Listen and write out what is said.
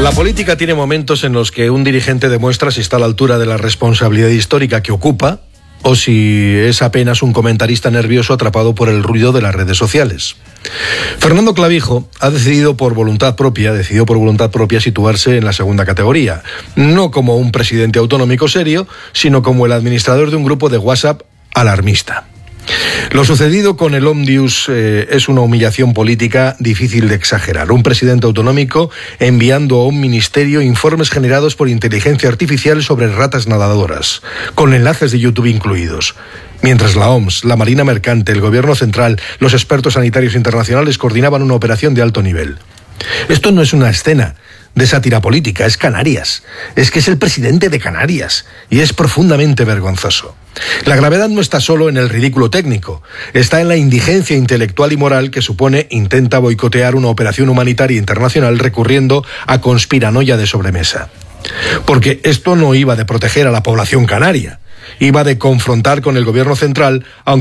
La política tiene momentos en los que un dirigente demuestra si está a la altura de la responsabilidad histórica que ocupa o si es apenas un comentarista nervioso atrapado por el ruido de las redes sociales. Fernando Clavijo decidió por voluntad propia situarse en la segunda categoría, no como un presidente autonómico serio, sino como el administrador de un grupo de WhatsApp alarmista. Lo sucedido con el Òmnius es una humillación política difícil de exagerar. Un presidente autonómico enviando a un ministerio informes generados por inteligencia artificial sobre ratas nadadoras, con enlaces de YouTube incluidos. Mientras la OMS, la Marina Mercante, el Gobierno Central, los expertos sanitarios internacionales coordinaban una operación de alto nivel. Esto no es una escena de sátira política, es Canarias. Es que es el presidente de Canarias y es profundamente vergonzoso. La gravedad no está solo en el ridículo técnico, está en la indigencia intelectual y moral que supone intenta boicotear una operación humanitaria internacional recurriendo a conspiranoia de sobremesa. Porque esto no iba de proteger a la población canaria, iba de confrontar con el gobierno central, aunque